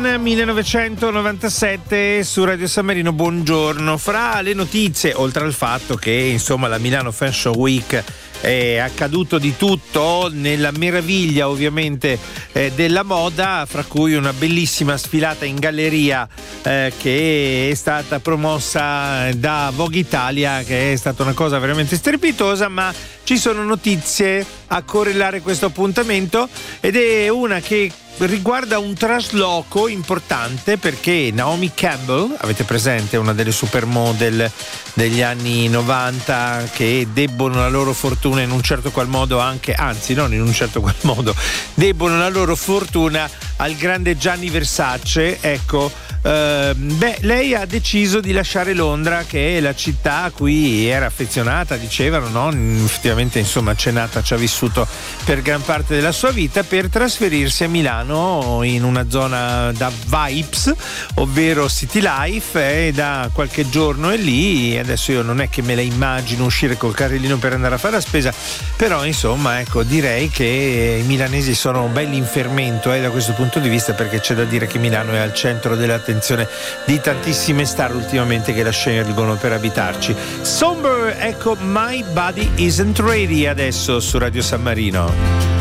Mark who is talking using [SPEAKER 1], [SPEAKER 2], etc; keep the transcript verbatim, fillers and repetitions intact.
[SPEAKER 1] millenovecentonovantasette su Radio San Marino, buongiorno. Fra le notizie, oltre al fatto che insomma la Milano Fashion Week è accaduto di tutto nella meraviglia ovviamente eh, della moda, fra cui una bellissima sfilata in galleria eh, che è stata promossa da Vogue Italia, che è stata una cosa veramente strepitosa, ma ci sono notizie a correlare questo appuntamento ed è una che riguarda un trasloco importante, perché Naomi Campbell, avete presente, una delle supermodel degli anni novanta che debbono la loro fortuna in un certo qual modo anche, anzi non in un certo qual modo, debbono la loro fortuna al grande Gianni Versace, ecco. Uh, beh, lei ha deciso di lasciare Londra, che è la città a cui era affezionata, dicevano, no? Effettivamente, insomma, c'è nata, ci ha vissuto per gran parte della sua vita, per trasferirsi a Milano in una zona da vibes, ovvero City Life, e da qualche giorno è lì. Adesso io non è che me la immagino uscire col carrellino per andare a fare la spesa, però insomma, ecco, direi che i milanesi sono belli in fermento eh, da questo punto di vista, perché c'è da dire che Milano è al centro dell'attenzione di tantissime star ultimamente che la scelgono per abitarci. Somber, ecco, My Body Isn't Ready adesso su Radio San Marino.